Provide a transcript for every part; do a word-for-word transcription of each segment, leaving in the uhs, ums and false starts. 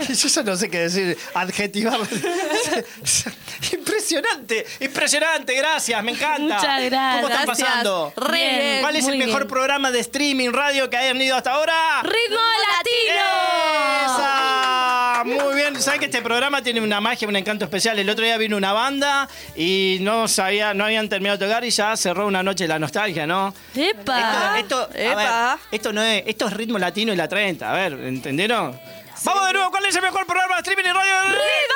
Yo ya no sé qué decir, adjetivar. Impresionante, impresionante, gracias, me encanta. Muchas gracias. ¿Cómo están Gracias. pasando? Re bien. ¿Cuál es el muy mejor bien. programa de streaming radio que hayan ido hasta ahora? ¡Ritmo Latino! ¡Esa! Muy bien, ¿saben que este programa tiene una magia, un encanto especial? El otro día vino una banda y no sabía, no habían terminado de tocar y ya cerró una noche de la nostalgia, ¿no? ¡Epa! Esto, esto, a Epa. ver, esto no es, esto es ritmo latino y la treinta, a ver, ¿entendieron? Vamos de nuevo, ¿cuál es el mejor programa de streaming y radio? ¡Ritmo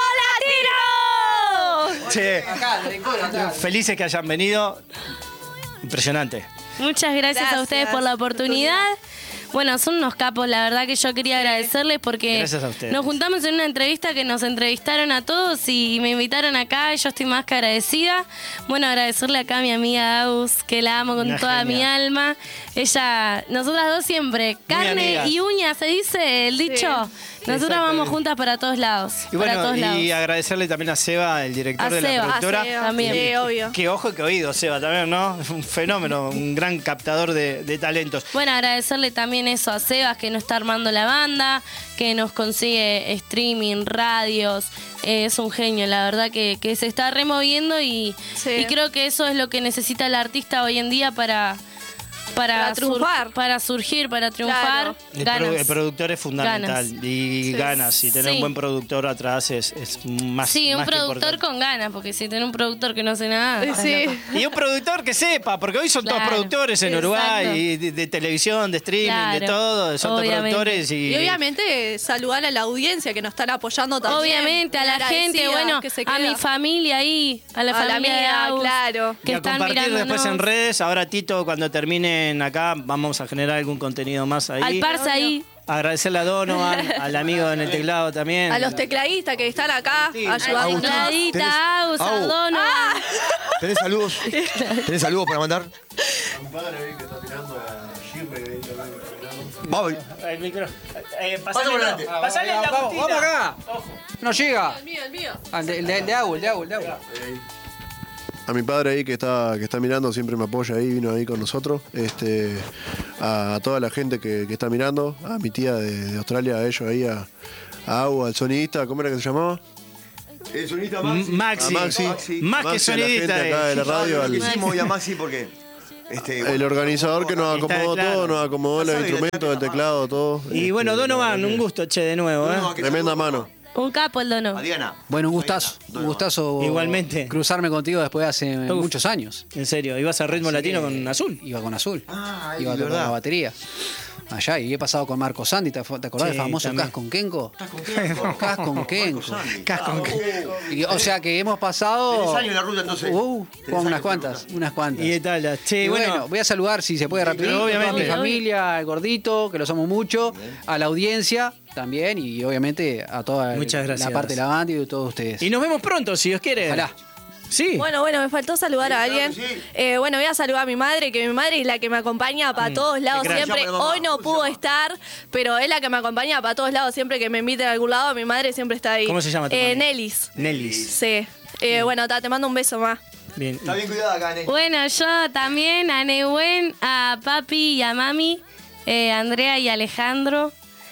Latino! Che, felices que hayan venido. Impresionante. Muchas gracias, Gracias a ustedes por la oportunidad. Bueno, son unos capos, la verdad que yo quería agradecerles porque Gracias a ustedes. nos juntamos en una entrevista que nos entrevistaron a todos y me invitaron acá y yo estoy más que agradecida. Bueno, agradecerle acá a mi amiga Agus, que la amo con Una toda genia. mi alma. Ella, nosotras dos siempre, carne amigas. y uña, se dice el dicho. Nosotras vamos juntas para todos lados. Y para bueno, todos lados. y agradecerle también a Seba, el director A de Seba, la a productora. Seba, también. Sí, obvio. Qué ojo y qué oído, Seba, también, ¿no? Es un fenómeno, un gran captador de, de talentos. Bueno, agradecerle también eso a Sebas, que nos está armando la banda, que nos consigue streaming, radios. Eh, es un genio, la verdad que, que se está removiendo y, Sí. y creo que eso es lo que necesita el artista hoy en día para... Para, Para triunfar. sur- para surgir, para triunfar. Claro. El, Ganas. pro- el productor es fundamental. Ganas. Y Sí. ganas. Y tener Sí. un buen productor atrás es, es más Sí, un más que productor importante. con ganas, porque si tiene un productor que no hace nada. estás Sí. loco. Y un productor que sepa, porque hoy son todos Claro. productores en Exacto. Uruguay, y de, de televisión, de streaming, de Claro. todo. Son todos Obviamente. productores y. Y obviamente saludar a la audiencia que nos están apoyando también. Obviamente, a la gente, Agradecida bueno, que se a mi queda. familia ahí, a la A la familia de mía, Agus, claro. Y que a están compartir mirándonos. después en redes. Ahora, Tito, cuando terminen acá, vamos a generar algún contenido más ahí. Al Parse ahí. Agradecerle a Donovan, al amigo en el teclado también. A los tecladistas que están acá Sí, ayudándonos. ¿Tenés- Tecladita, Agus, Au. Ardono. ¿Tenés saludos? ¿Tenés saludos para mandar? Vamos. El micro. Eh, Pasa por pasale, delante. no, pasale la Vamos, gotita. vamos acá. No llega. El mío, el mío. Ah, El de, el de, el de agua, el de agua, el de agua. A mi padre ahí que está, que está mirando, siempre me apoya ahí, vino ahí con nosotros. Este, a, a toda la gente que, que está mirando, a mi tía de, de Australia, a ellos ahí, a, a Agua, al sonidista, ¿cómo era que se llamaba? El sonista M- Maxi. A Maxi. Más que Maxi, a la sonidista. gente acá de la eh. radio, Lo al- que hicimos y a Maxi porque... Este, el bueno, organizador que nos Está acomodó claro. todo, nos acomodó Ya los sabe, instrumentos, el ya teclado, todo. Y Este, bueno, Donovan, la un verdad gusto, che, de nuevo, ¿eh? No, que Tremenda saludo mano. Un capo el Dono. A Diana. Bueno, un gustazo. Un gustazo. Igualmente. Cruzarme contigo después de hace Uf. muchos años. En serio, ibas a ritmo Así latino que con azul. Iba con azul. Ah, Iba a es tocar verdad. la batería. Allá, y he pasado con Marco Sandy. ¿Te, te acordás Sí, del famoso también. Cas con Kenko? ¿Estás con qué? Cas con Marco Kenko. Sandy. Cas con Ah, Y, o sea que hemos pasado. ¿Tenés años en la ruta, entonces? Uh, ¿Tenés con años en unas la cuantas, ruta? unas cuantas. Y de tal, che, Y bueno, bueno. voy a saludar, si se puede, Sí, rapidito, obviamente. a mi Obvio. familia, al gordito, que lo somos mucho, a la audiencia también y obviamente a toda el- Muchas gracias. la parte de la banda y de todos ustedes. Y nos vemos pronto, si Dios quiere. Ojalá. Sí. Bueno, bueno, me faltó saludar a Sí, claro alguien. que sí. Eh, bueno, voy a saludar a mi madre, que mi madre es la que me acompaña para todos lados Qué crack. siempre. ¿Cómo se llama? Hoy no ¿Cómo se pudo llama? estar, pero es la que me acompaña para todos lados siempre que me inviten a algún lado. Mi madre siempre está ahí. ¿Cómo se llama tu Eh, mami? Nelis. Nelis. Sí. Eh, bueno, ta, te mando un beso más. Bien. Está bien cuidada acá, Ney. Bueno, yo también, a Nehuen, a papi y a mami, eh, Andrea y Alejandro.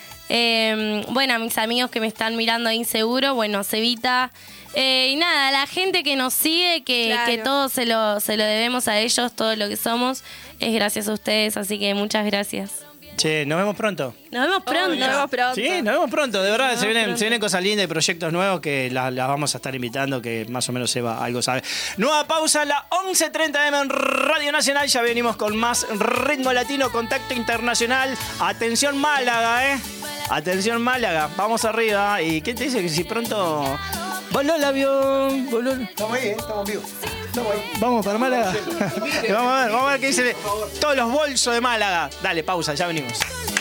Eh, bueno, a mis amigos que me están mirando ahí seguro, bueno, Cevita. Eh, y nada, a la gente que nos sigue, que, Claro. que todo se lo, se lo debemos a ellos, todo lo que somos, es gracias a ustedes, así que muchas gracias. Che, nos vemos pronto. Nos vemos pronto. Nos vemos pronto. Sí, nos vemos pronto, de verdad. Nos Se vemos vienen, pronto. se vienen cosas lindas y proyectos nuevos que las, las vamos a estar invitando, que más o menos Seba algo sabe. Nueva pausa a las once treinta eme en Radio Nacional. Ya venimos con más ritmo latino, contacto internacional. Atención Málaga, ¿eh? Atención Málaga. Vamos arriba. ¿Y qué te dice? Que si pronto voló el avión, voló... Estamos ahí, ¿eh? Estamos vivos. Estamos ahí. Vamos para Málaga. vamos a ver, vamos a ver qué dice todos los bolsos de Málaga. Dale, pausa, ya venimos.